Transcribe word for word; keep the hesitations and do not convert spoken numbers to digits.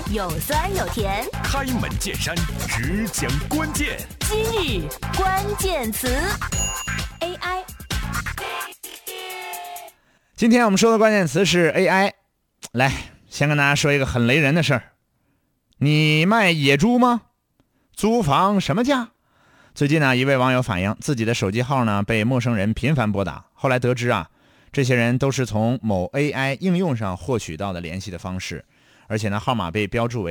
有酸有甜， 开门见山，只讲关键。 今日关键词 A I。 今天我们说的关键词是 A I。 来，先跟大家说一个很雷人的事儿。你卖野猪吗？租房什么价？最近呢，一位网友反映自己的手机号呢被陌生人频繁拨打，后来得知啊，这些人都是从某 A I 应用上获取到的联系的方式，而且呢，号码被标注为